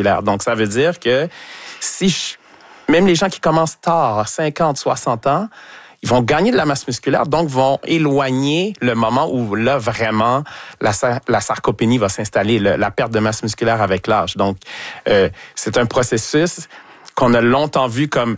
musculaire. Donc, ça veut dire que même les gens qui commencent tard, 50, 60 ans, ils vont gagner de la masse musculaire, donc vont éloigner le moment où là, vraiment, la sarcopénie va s'installer, la perte de masse musculaire avec l'âge. Donc, c'est un processus qu'on a longtemps vu comme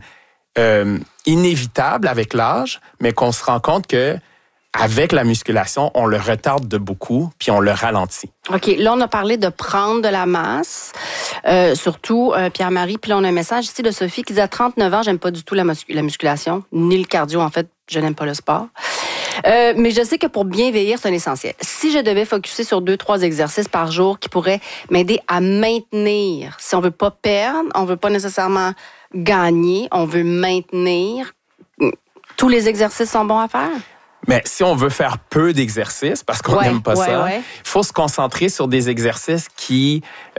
inévitable avec l'âge, mais qu'on se rend compte que avec la musculation, on le retarde de beaucoup, puis on le ralentit. OK, là, on a parlé de prendre de la masse, surtout Pierre-Marie. Puis là, on a un message ici de Sophie qui dit « À 39 ans, j'aime pas du tout la musculation, ni le cardio. En fait, je n'aime pas le sport. Mais je sais que pour bien vieillir, c'est un essentiel. Si je devais focusser sur 2-3 exercices par jour qui pourraient m'aider à maintenir, si on veut pas perdre, on veut pas nécessairement gagner, on veut maintenir, tous les exercices sont bons à faire? » Mais si on veut faire peu d'exercices, parce qu'on n'aime pas ça, il faut se concentrer sur des exercices qui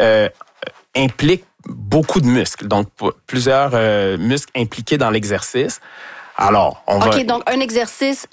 impliquent beaucoup de muscles. Donc, plusieurs muscles impliqués dans l'exercice. Alors, OK, donc un exercice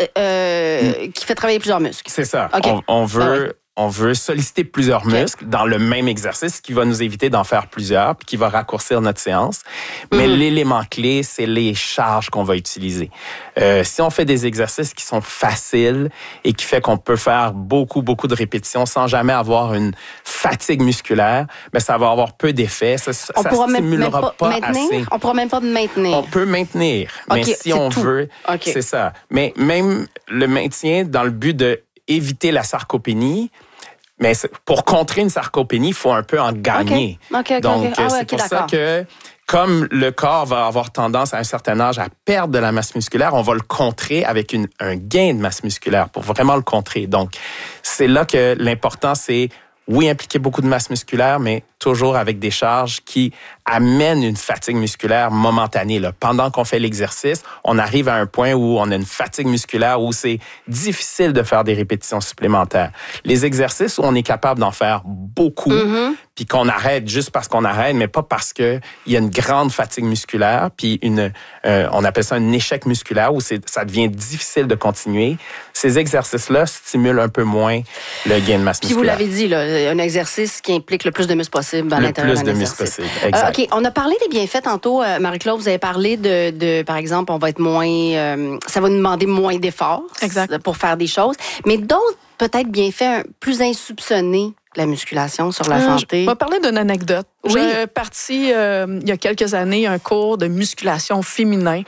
qui fait travailler plusieurs muscles. C'est ça. Okay. On veut solliciter plusieurs muscles dans le même exercice, ce qui va nous éviter d'en faire plusieurs, puis qui va raccourcir notre séance. Mais l'élément clé, c'est les charges qu'on va utiliser. Si on fait des exercices qui sont faciles et qui fait qu'on peut faire beaucoup de répétitions sans jamais avoir une fatigue musculaire, mais ça va avoir peu d'effet. Ça stimulera pas assez. On pourra même pas maintenir. On peut maintenir, mais si on veut, c'est ça. Mais même le maintien dans le but de éviter la sarcopénie, mais pour contrer une sarcopénie, il faut un peu en gagner. Donc, c'est pour ça que, comme le corps va avoir tendance à un certain âge à perdre de la masse musculaire, on va le contrer avec un gain de masse musculaire pour vraiment le contrer. Donc, c'est là que l'important, c'est, oui, impliquer beaucoup de masse musculaire, mais toujours avec des charges qui amènent une fatigue musculaire momentanée. Là. Pendant qu'on fait l'exercice, on arrive à un point où on a une fatigue musculaire, où c'est difficile de faire des répétitions supplémentaires. Les exercices où on est capable d'en faire beaucoup, puis qu'on arrête juste parce qu'on arrête, mais pas parce qu'il y a une grande fatigue musculaire, puis on appelle ça un échec musculaire, où ça devient difficile de continuer. Ces exercices-là stimulent un peu moins le gain de masse musculaire. Puis vous l'avez dit, là, un exercice qui implique le plus de muscles possible à l'intérieur d'un exercice. Le plus de muscles possible, exact. OK, on a parlé des bienfaits tantôt. Marie-Claude, vous avez parlé de par exemple, on va être moins... ça va nous demander moins d'efforts pour faire des choses. Mais d'autres, peut-être, bienfaits plus insoupçonnés de la musculation sur la santé. Je vais parler d'une anecdote. Oui. J'ai parti, il y a quelques années, un cours de musculation féminin.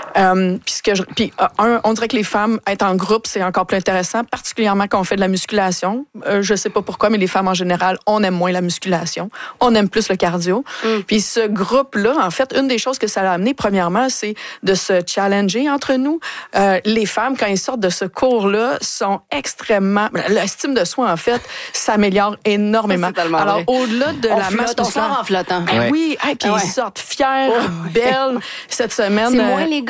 On dirait que les femmes, être en groupe, c'est encore plus intéressant, particulièrement quand on fait de la musculation. Je sais pas pourquoi, mais les femmes en général, on aime moins la musculation. On aime plus le cardio. Puis ce groupe-là, en fait, une des choses que ça a amené, premièrement, c'est de se challenger entre nous. Les femmes, quand elles sortent de ce cours-là, sont extrêmement... L'estime de soi, en fait, s'améliore énormément. Alors, au-delà de la masse musculaire... On sort en flottant. Oui, puis ils sortent fiers, belles cette semaine. C'est moins les gars?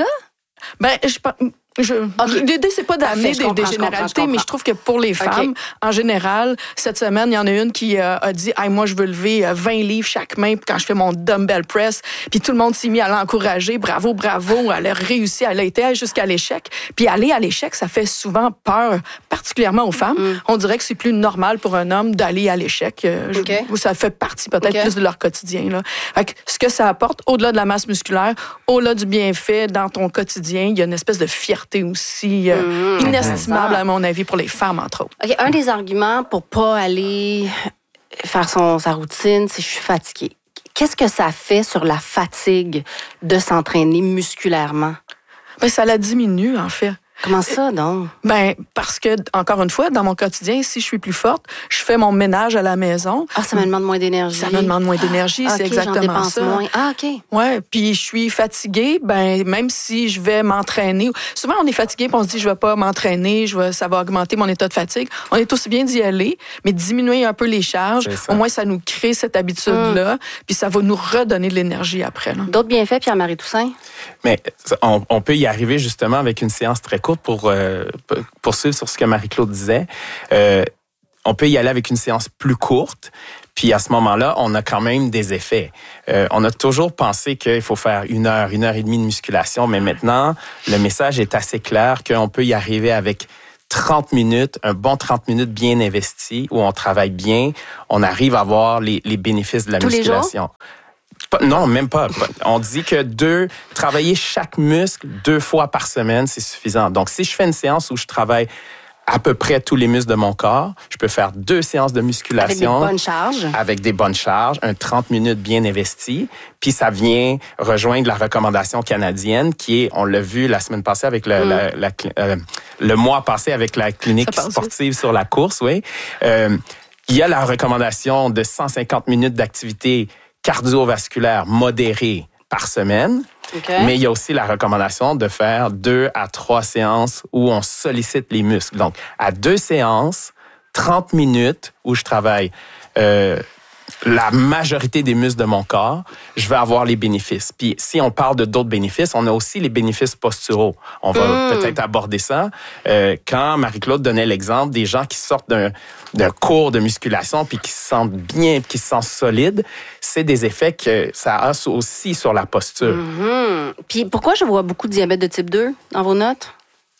L'idée, c'est pas d'amener des généralités, mais je trouve que pour les femmes, en général, cette semaine, il y en a une qui a dit « moi, je veux lever 20 livres chaque main quand je fais mon dumbbell press. » Puis tout le monde s'est mis à l'encourager. Bravo, bravo. Elle a réussi. Elle a été jusqu'à l'échec. Puis aller à l'échec, ça fait souvent peur, particulièrement aux femmes. On dirait que c'est plus normal pour un homme d'aller à l'échec. Ça fait partie peut-être plus de leur quotidien. Là. Fait que ce que ça apporte, au-delà de la masse musculaire, au-delà du bienfait dans ton quotidien, il y a une espèce de fierté aussi inestimable, à mon avis, pour les femmes, entre autres. Okay, un des arguments pour pas aller faire sa routine, c'est « je suis fatiguée ». Qu'est-ce que ça fait sur la fatigue de s'entraîner musculairement? Ça la diminue, en fait. Comment ça, donc? Parce que, encore une fois, dans mon quotidien, si je suis plus forte, je fais mon ménage à la maison. Ça me demande moins d'énergie. Ça me demande moins d'énergie, c'est exactement ça. Moins. OK. Ouais, puis je suis fatiguée, même si je vais m'entraîner. Souvent, on est fatigué, puis on se dit, je vais pas m'entraîner, ça va augmenter mon état de fatigue. On est aussi bien d'y aller, mais diminuer un peu les charges. Au moins, ça nous crée cette habitude-là, puis ça va nous redonner de l'énergie après. Là. D'autres bienfaits, Pierre-Marie Toussaint? Mais on peut y arriver justement avec une séance très courte pour poursuivre sur ce que Marie-Claude disait. On peut y aller avec une séance plus courte, puis à ce moment-là, on a quand même des effets. On a toujours pensé qu'il faut faire 1 heure, 1 heure et demie de musculation, mais maintenant, le message est assez clair qu'on peut y arriver avec 30 minutes, un bon 30 minutes bien investi, où on travaille bien, on arrive à avoir les bénéfices de la musculation. Non, même pas. On dit que travailler chaque muscle 2 fois par semaine, c'est suffisant. Donc, si je fais une séance où je travaille à peu près tous les muscles de mon corps, je peux faire 2 séances de musculation. Avec des bonnes charges. Avec des bonnes charges, un 30 minutes bien investi. Puis ça vient rejoindre la recommandation canadienne qui est, on l'a vu la semaine passée avec le mois passé avec la clinique sportive sur la course, oui. Il y a la recommandation de 150 minutes d'activité cardiovasculaire modérée par semaine. Okay. Mais il y a aussi la recommandation de faire 2 à 3 séances où on sollicite les muscles. Donc, à 2 séances, 30 minutes où je travaille la majorité des muscles de mon corps, je vais avoir les bénéfices. Puis, si on parle de d'autres bénéfices, on a aussi les bénéfices posturaux. On va peut-être aborder ça. Quand Marie-Claude donnait l'exemple des gens qui sortent d'un cours de musculation puis qui se sentent bien, qui se sentent solides, c'est des effets que ça a aussi sur la posture. Puis pourquoi je vois beaucoup de diabète de type 2 dans vos notes?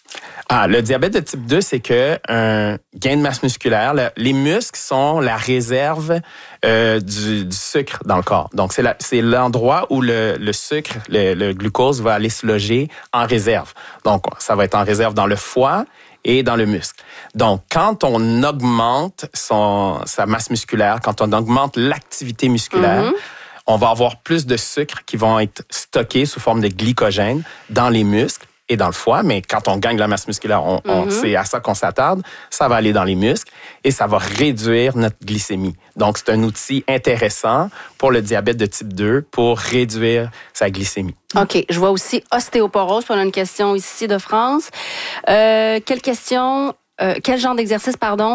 Le diabète de type 2, c'est que un gain de masse musculaire, les muscles sont la réserve du sucre dans le corps. Donc, c'est l'endroit où le sucre, le glucose va aller se loger en réserve. Donc, ça va être en réserve dans le foie et dans le muscle. Donc, quand on augmente sa masse musculaire, quand on augmente l'activité musculaire, on va avoir plus de sucre qui vont être stockés sous forme de glycogène dans les muscles et dans le foie, mais quand on gagne de la masse musculaire, c'est à ça qu'on s'attarde, ça va aller dans les muscles et ça va réduire notre glycémie. Donc, c'est un outil intéressant pour le diabète de type 2 pour réduire sa glycémie. OK. Je vois aussi ostéoporose. On a une question ici de France. Quel genre d'exercice,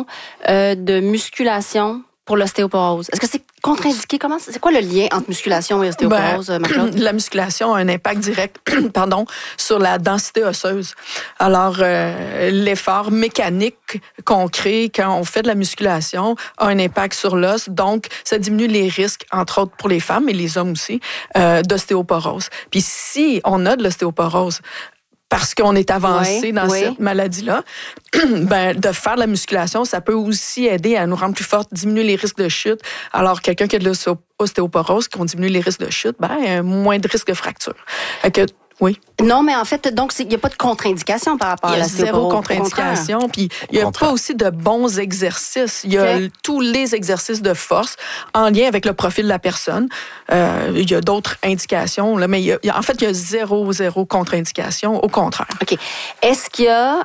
de musculation pour l'ostéoporose? Est-ce que c'est contre-indiqué? C'est quoi le lien entre musculation et ostéoporose, Marie-Claude? La musculation a un impact direct sur la densité osseuse. Alors, l'effort mécanique qu'on crée quand on fait de la musculation a un impact sur l'os. Donc, ça diminue les risques, entre autres pour les femmes et les hommes aussi, d'ostéoporose. Puis si on a de l'ostéoporose, parce qu'on est avancé dans cette maladie-là, de faire de la musculation, ça peut aussi aider à nous rendre plus fortes, diminuer les risques de chute. Alors, quelqu'un qui a de l'ostéoporose, qui diminue les risques de chute, moins de risques de fracture. Oui. Non, mais en fait, donc, il n'y a pas de contre-indication par rapport à la l'ostéoporose. Zéro contre-indication. Puis, il n'y a pas aussi de bons exercices. Il y a tous les exercices de force en lien avec le profil de la personne. Il y a d'autres indications, là, mais il y a zéro contre-indication, au contraire. OK. Est-ce qu'il y a,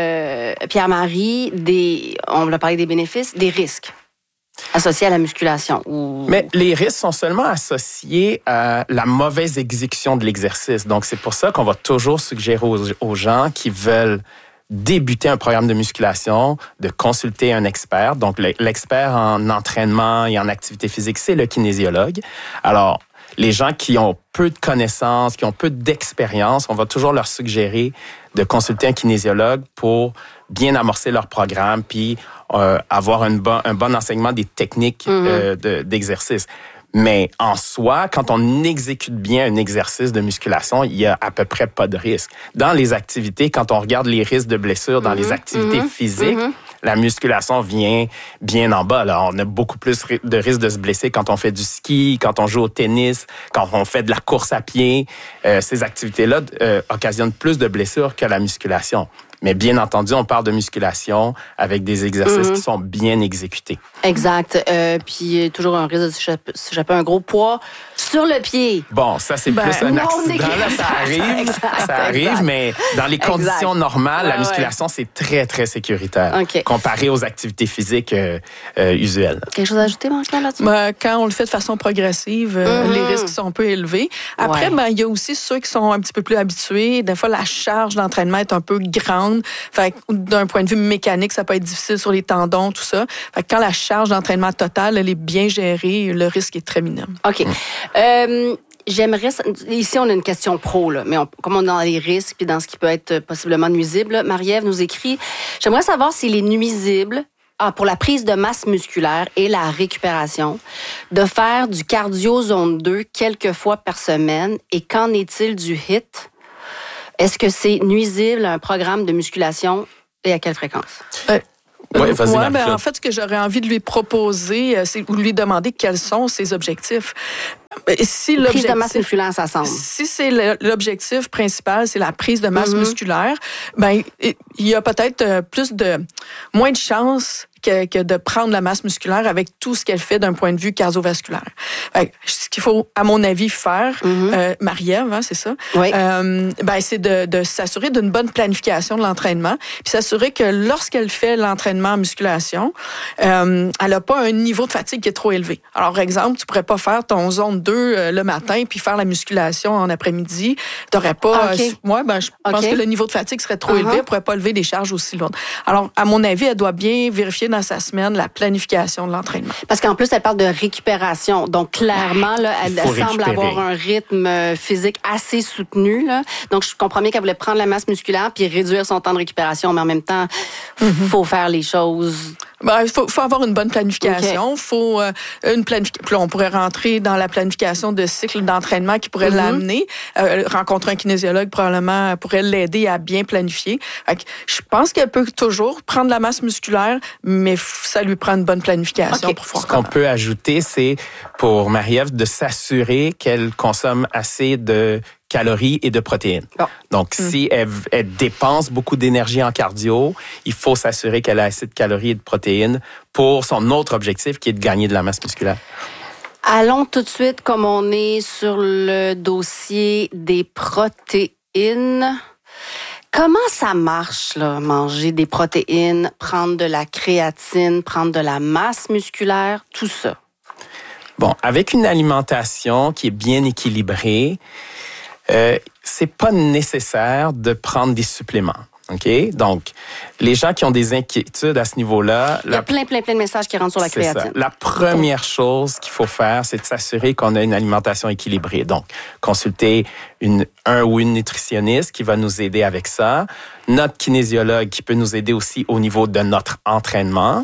Pierre-Marie, on va parler des bénéfices, des risques associés à la musculation? Mais les risques sont seulement associés à la mauvaise exécution de l'exercice. Donc, c'est pour ça qu'on va toujours suggérer aux gens qui veulent débuter un programme de musculation, de consulter un expert. Donc, l'expert en entraînement et en activité physique, c'est le kinésiologue. Alors, les gens qui ont peu de connaissances, qui ont peu d'expérience, on va toujours leur suggérer de consulter un kinésiologue pour bien amorcer leur programme, puis avoir un bon enseignement des techniques d'exercice. Mais en soi, quand on exécute bien un exercice de musculation, il y a à peu près pas de risque. Dans les activités, quand on regarde les risques de blessures dans les activités physiques, la musculation vient bien en bas. Là. On a beaucoup plus de risques de se blesser quand on fait du ski, quand on joue au tennis, quand on fait de la course à pied. Ces activités-là occasionnent plus de blessures que la musculation. Mais bien entendu, on parle de musculation avec des exercices qui sont bien exécutés. Exact. Puis toujours un risque de s'échapper un gros poids sur le pied. Bon, ça, c'est plus un accident. Là, ça arrive, mais dans les conditions normales, la musculation, c'est très, très sécuritaire comparé aux activités physiques usuelles. Quelque chose à ajouter, Marie-Claude, là-dessus? Quand on le fait de façon progressive, les risques sont un peu élevés. Après, il y a aussi ceux qui sont un petit peu plus habitués. Des fois, la charge d'entraînement est un peu grande. Fait que, d'un point de vue mécanique, ça peut être difficile sur les tendons, tout ça. Fait que quand la charge d'entraînement totale, elle est bien gérée, le risque est très minime. OK. J'aimerais... Ici, on a une question pro, là, mais comme on est dans les risques puis dans ce qui peut être possiblement nuisible, là, Marie-Ève nous écrit « J'aimerais savoir s'il est nuisible pour la prise de masse musculaire et la récupération, de faire du cardio zone 2 quelques fois par semaine et qu'en est-il du HIIT? Est-ce que c'est nuisible à un programme de musculation et à quelle fréquence? En fait, ce que j'aurais envie de lui proposer, c'est ou lui demander quels sont ses objectifs. Si prise de masse musculaire, ça semble. Si c'est l'objectif principal, c'est la prise de masse musculaire, ben il y a peut-être moins de chances que de prendre la masse musculaire avec tout ce qu'elle fait d'un point de vue cardiovasculaire. Ce qu'il faut, à mon avis, faire, Marie-Ève, c'est ça, oui. C'est de s'assurer d'une bonne planification de l'entraînement, puis s'assurer que lorsqu'elle fait l'entraînement en musculation, elle n'a pas un niveau de fatigue qui est trop élevé. Alors, par exemple, tu pourrais pas faire ton zone 2 le matin puis faire la musculation en après-midi. Tu n'aurais pas... je pense que le niveau de fatigue serait trop élevé, elle ne pourrait pas lever des charges aussi lourdes. Alors, à mon avis, elle doit bien vérifier dans sa semaine la planification de l'entraînement. Parce qu'en plus, elle parle de récupération. Donc, clairement, là, elle semble avoir un rythme physique assez soutenu. Là. Donc, je comprends bien qu'elle voulait prendre la masse musculaire puis réduire son temps de récupération, mais en même temps, faut faire les choses... Il faut avoir une bonne planification. Faut une planification. Puis là, on pourrait rentrer dans la planification de cycle d'entraînement qui pourrait l'amener. Rencontrer un kinésiologue probablement pourrait l'aider à bien planifier. Je pense qu'elle peut toujours prendre la masse musculaire, mais ça lui prend une bonne planification pour pouvoir. Ce qu'on peut ajouter, c'est pour Marie-Ève de s'assurer qu'elle consomme assez de calories et de protéines. Donc, si elle dépense beaucoup d'énergie en cardio, il faut s'assurer qu'elle a assez de calories et de protéines pour son autre objectif qui est de gagner de la masse musculaire. Allons tout de suite, comme on est sur le dossier des protéines. Comment ça marche, là, manger des protéines, prendre de la créatine, prendre de la masse musculaire, tout ça? Bon, avec une alimentation qui est bien équilibrée, c'est pas nécessaire de prendre des suppléments. OK? Donc, les gens qui ont des inquiétudes à ce niveau-là... Il y a plein de messages qui rentrent sur la créatine. La première chose qu'il faut faire, c'est de s'assurer qu'on a une alimentation équilibrée. Donc, consulter un ou une nutritionniste qui va nous aider avec ça. Notre kinésiologue qui peut nous aider aussi au niveau de notre entraînement.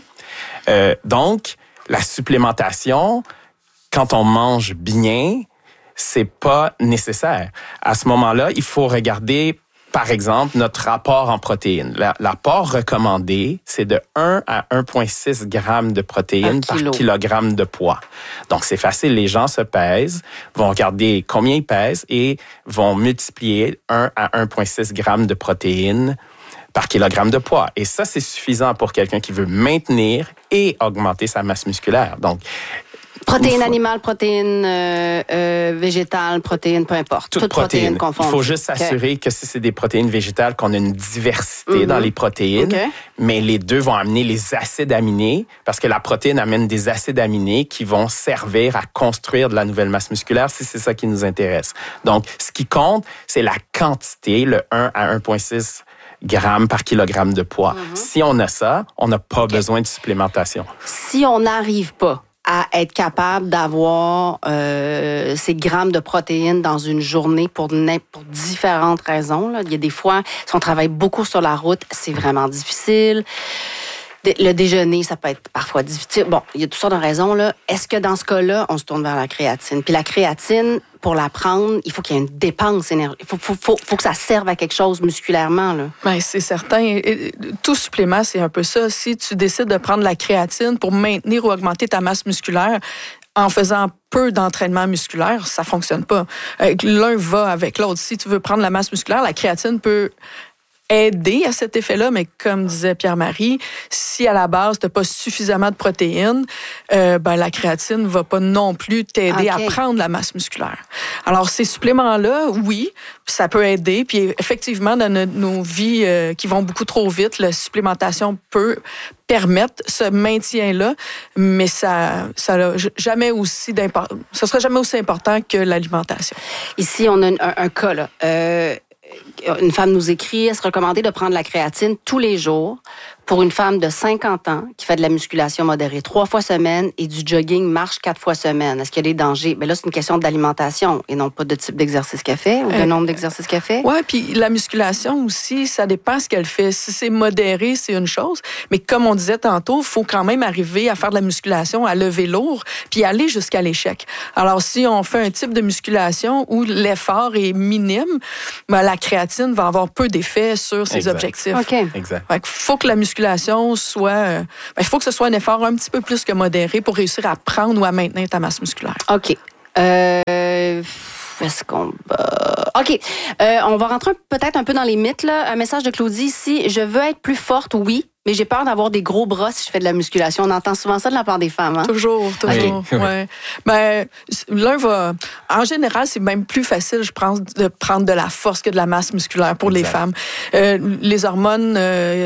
Donc, la supplémentation, quand on mange bien, c'est pas nécessaire. À ce moment-là, il faut regarder, par exemple, notre rapport en protéines. L'apport recommandé, c'est de 1 à 1,6 grammes de protéines par kilogramme de poids. Donc, c'est facile. Les gens se pèsent, vont regarder combien ils pèsent et vont multiplier 1 à 1,6 grammes de protéines par kilogramme de poids. Et ça, c'est suffisant pour quelqu'un qui veut maintenir et augmenter sa masse musculaire. Donc, protéines animales, protéines végétales, protéines, peu importe. Toutes protéines confondues. Il faut juste s'assurer que si c'est des protéines végétales, qu'on a une diversité dans les protéines. Mais les deux vont amener les acides aminés, parce que la protéine amène des acides aminés qui vont servir à construire de la nouvelle masse musculaire, si c'est ça qui nous intéresse. Donc, ce qui compte, c'est la quantité, le 1 à 1,6 grammes par kilogramme de poids. Si on a ça, on n'a pas besoin de supplémentation. Si on n'arrive pas à être capable d'avoir ces grammes de protéines dans une journée pour différentes raisons. Là. Il y a des fois, si on travaille beaucoup sur la route, c'est vraiment difficile. Le déjeuner, ça peut être parfois difficile. Bon, il y a toutes sortes de raisons. Là. Est-ce que dans ce cas-là, on se tourne vers la créatine? Puis la créatine, pour la prendre, il faut qu'il y ait une dépense énergétique. Il faut que ça serve à quelque chose musculairement. Là. Bien, c'est certain. Et tout supplément, c'est un peu ça. Si tu décides de prendre la créatine pour maintenir ou augmenter ta masse musculaire, en faisant peu d'entraînement musculaire, ça fonctionne pas. L'un va avec l'autre. Si tu veux prendre la masse musculaire, la créatine peut aider à cet effet-là, mais comme disait Pierre-Marie, si à la base, tu n'as pas suffisamment de protéines, la créatine ne va pas non plus t'aider à prendre la masse musculaire. Alors, ces suppléments-là, oui, ça peut aider. Puis effectivement, dans nos vies qui vont beaucoup trop vite, la supplémentation peut permettre ce maintien-là, mais ça sera jamais aussi important que l'alimentation. Ici, on a un cas, là. Une femme nous écrit, elle se recommandait de prendre la créatine tous les jours pour une femme de 50 ans qui fait de la musculation modérée 3 fois semaine et du jogging, marche 4 fois semaine? Est-ce qu'il y a des dangers? Là, c'est une question d'alimentation et non pas de type d'exercice qu'elle fait ou de nombre d'exercices qu'elle fait. Oui, puis la musculation aussi, ça dépend ce qu'elle fait. Si c'est modéré, c'est une chose. Mais comme on disait tantôt, il faut quand même arriver à faire de la musculation, à lever lourd, puis aller jusqu'à l'échec. Alors, si on fait un type de musculation où l'effort est minime, la créatine va avoir peu d'effet sur ses objectifs. OK. Exact. Il faut que la musculation soit... il faut que ce soit un effort un petit peu plus que modéré pour réussir à prendre ou à maintenir ta masse musculaire. OK. Est-ce qu'on... OK. On va rentrer peut-être un peu dans les mythes. Là. Un message de Claudie ici. Je veux être plus forte, oui, mais j'ai peur d'avoir des gros bras si je fais de la musculation. On entend souvent ça de la part des femmes. Hein? Toujours. Okay. Ouais. L'un va... En général, c'est même plus facile, je pense, de prendre de la force que de la masse musculaire pour les femmes. Les hormones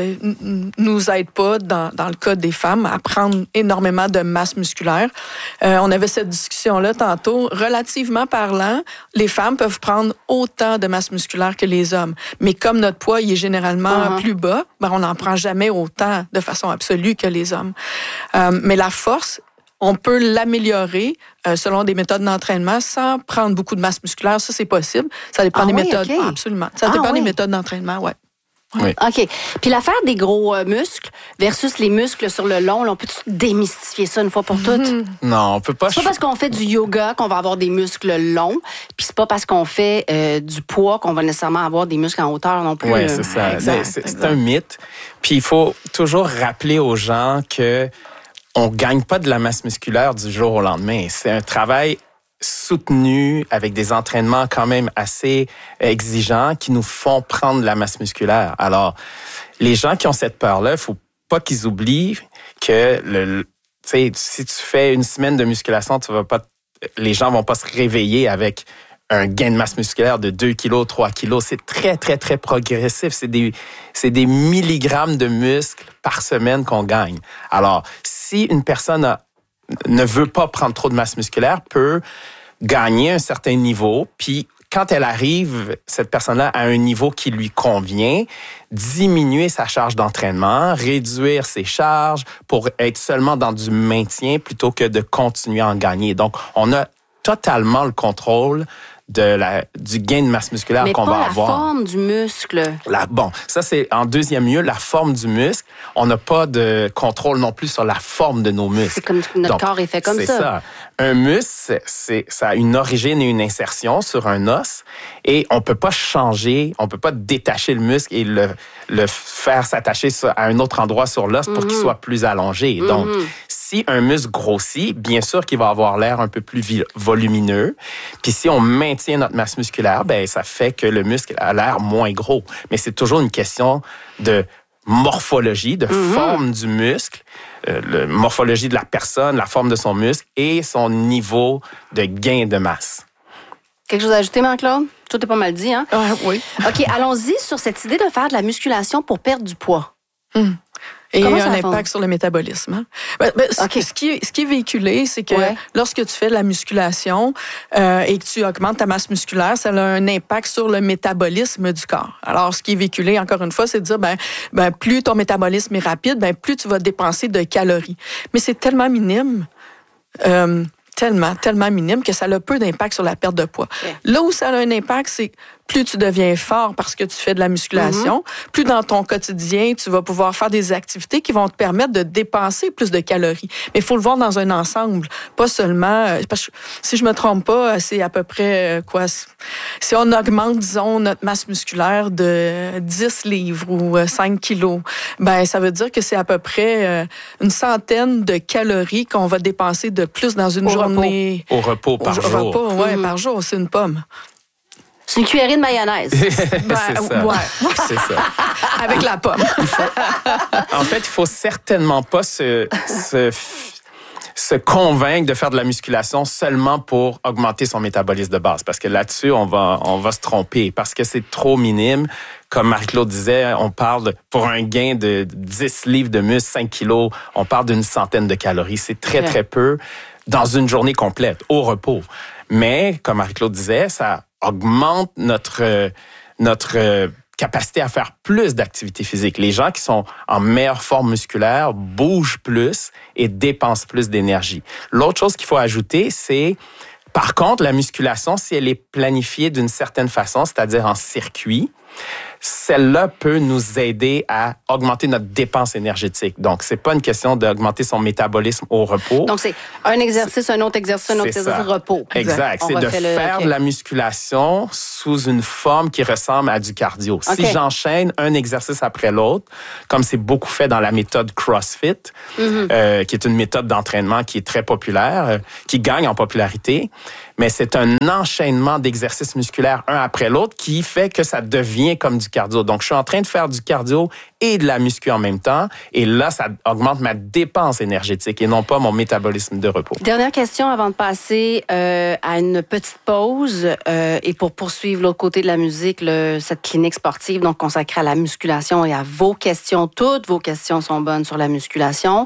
nous aident pas, dans le cas des femmes, à prendre énormément de masse musculaire. On avait cette discussion-là tantôt. Relativement parlant, les femmes peuvent prendre autant de masse musculaire que les hommes. Mais comme notre poids il est généralement plus bas, on n'en prend jamais autant de façon absolue que les hommes. Mais la force, on peut l'améliorer selon des méthodes d'entraînement sans prendre beaucoup de masse musculaire. Ça, c'est possible. Ça dépend des méthodes. Okay. Absolument. Ça dépend des méthodes d'entraînement, oui. Oui. OK. Puis l'affaire des gros muscles versus les muscles sur le long, là, on peut démystifier ça une fois pour toutes? Non, on peut pas. C'est pas parce qu'on fait du yoga qu'on va avoir des muscles longs, puis c'est pas parce qu'on fait du poids qu'on va nécessairement avoir des muscles en hauteur non plus. Oui, c'est ça. C'est un mythe. Puis il faut toujours rappeler aux gens que on gagne pas de la masse musculaire du jour au lendemain. C'est un travail soutenu avec des entraînements quand même assez exigeants qui nous font prendre de la masse musculaire. Alors, les gens qui ont cette peur-là, il faut pas qu'ils oublient que si tu fais une semaine de musculation, les gens vont pas se réveiller avec un gain de masse musculaire de 2 kilos, 3 kilos. C'est très, très, très progressif. C'est des milligrammes de muscles par semaine qu'on gagne. Alors, si une personne ne veut pas prendre trop de masse musculaire, peut gagner un certain niveau, puis quand elle arrive, cette personne-là, à un niveau qui lui convient, diminuer sa charge d'entraînement, réduire ses charges pour être seulement dans du maintien plutôt que de continuer à en gagner. Donc, on a totalement le contrôle du gain de masse musculaire qu'on va avoir. Mais pas la forme du muscle. Ça, c'est en deuxième lieu, la forme du muscle. On n'a pas de contrôle non plus sur la forme de nos muscles. C'est comme notre corps est fait comme ça. C'est ça. Un muscle, ça a une origine et une insertion sur un os et on peut pas changer, on peut pas détacher le muscle et le faire s'attacher à un autre endroit sur l'os pour qu'il soit plus allongé. Donc, si un muscle grossit, bien sûr qu'il va avoir l'air un peu plus volumineux. Puis si on maintient notre masse musculaire, ça fait que le muscle a l'air moins gros. Mais c'est toujours une question de morphologie, de forme du muscle, la morphologie de la personne, la forme de son muscle et son niveau de gain de masse. Quelque chose à ajouter, Marc-Claude? Tout est pas mal dit, hein? Oui. OK, allons-y sur cette idée de faire de la musculation pour perdre du poids. Et il y a un impact sur le métabolisme. Ce qui est véhiculé, c'est que lorsque tu fais de la musculation et que tu augmentes ta masse musculaire, ça a un impact sur le métabolisme du corps. Alors, ce qui est véhiculé, encore une fois, c'est de dire, plus ton métabolisme est rapide, plus tu vas dépenser de calories. Mais c'est tellement minime. Tellement minime que ça a peu d'impact sur la perte de poids. Là où ça a un impact, c'est plus tu deviens fort parce que tu fais de la musculation, plus dans ton quotidien, tu vas pouvoir faire des activités qui vont te permettre de dépenser plus de calories. Mais il faut le voir dans un ensemble, pas seulement... Parce que, si je me trompe pas, c'est à peu près si on augmente, disons, notre masse musculaire de 10 livres ou 5 kilos, ça veut dire que c'est à peu près une centaine de calories qu'on va dépenser de plus dans une journée. Au repos par jour. Par jour, c'est une pomme. C'est une cuillerée de mayonnaise. C'est ça. Ouais. C'est ça. Avec la pomme. En fait, il faut certainement pas se convaincre de faire de la musculation seulement pour augmenter son métabolisme de base. Parce que là-dessus, on va se tromper. Parce que c'est trop minime. Comme Marie-Claude disait, on parle, pour un gain de 10 livres de muscle, 5 kilos, on parle d'une centaine de calories. C'est très, très peu dans une journée complète, au repos. Mais, comme Marie-Claude disait, ça augmente notre capacité à faire plus d'activité physique. Les gens qui sont en meilleure forme musculaire bougent plus et dépensent plus d'énergie. L'autre chose qu'il faut ajouter, c'est par contre, la musculation, si elle est planifiée d'une certaine façon, c'est-à-dire en circuit, celle-là peut nous aider à augmenter notre dépense énergétique. Donc, c'est pas une question d'augmenter son métabolisme au repos. Donc, c'est un exercice, un autre exercice, un autre exercice, repos. Exact. C'est de faire de la musculation sous une forme qui ressemble à du cardio. Okay. Si j'enchaîne un exercice après l'autre, comme c'est beaucoup fait dans la méthode CrossFit, qui est une méthode d'entraînement qui est très populaire, qui gagne en popularité, mais c'est un enchaînement d'exercices musculaires un après l'autre qui fait que ça devient comme du cardio. Donc, je suis en train de faire du cardio et de la muscu en même temps. Et là, ça augmente ma dépense énergétique et non pas mon métabolisme de repos. Dernière question avant de passer à une petite pause et pour poursuivre l'autre côté de la musique, cette clinique sportive donc consacrée à la musculation et à vos questions. Toutes vos questions sont bonnes sur la musculation.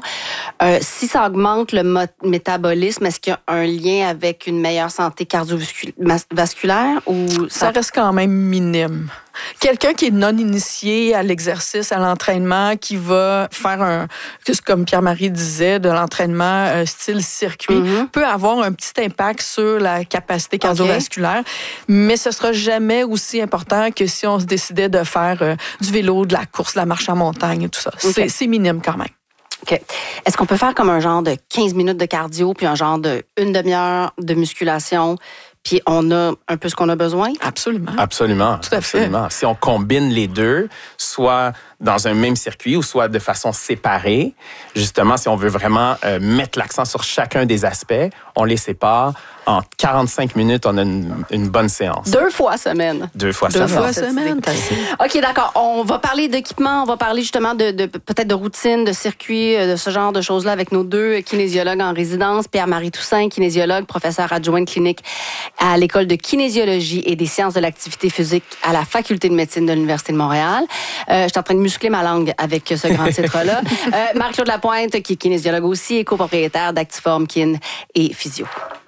Si ça augmente le métabolisme, est-ce qu'il y a un lien avec une meilleure santé cardiovasculaire ou ça reste quand même minime? Quelqu'un qui est non initié à l'exercice, à l'entraînement, qui va faire comme Pierre-Marie disait, de l'entraînement style circuit, peut avoir un petit impact sur la capacité cardiovasculaire, mais ce sera jamais aussi important que si on se décidait de faire du vélo, de la course, de la marche en montagne et tout ça. Okay. C'est minime quand même. OK. Est-ce qu'on peut faire comme un genre de 15 minutes de cardio puis un genre de une demi-heure de musculation puis on a un peu ce qu'on a besoin? Absolument. Absolument. Tout à fait. Si on combine les deux, soit dans un même circuit ou soit de façon séparée, justement, si on veut vraiment mettre l'accent sur chacun des aspects, on les sépare. En 45 minutes, on a une bonne séance. 2 fois semaine. 2 fois semaine. OK, d'accord. On va parler d'équipement, on va parler justement de peut-être de routine, de circuit, de ce genre de choses-là avec nos 2 kinésiologues en résidence. Pierre-Marie Toussaint, kinésiologue, professeur adjoint clinique à l'École de kinésiologie et des sciences de l'activité physique à la Faculté de médecine de l'Université de Montréal. Je suis en train de muscler ma langue avec ce grand titre-là. Marie-Claude Lapointe, qui est kinésiologue aussi et copropriétaire d'Actiform Kin et Physio.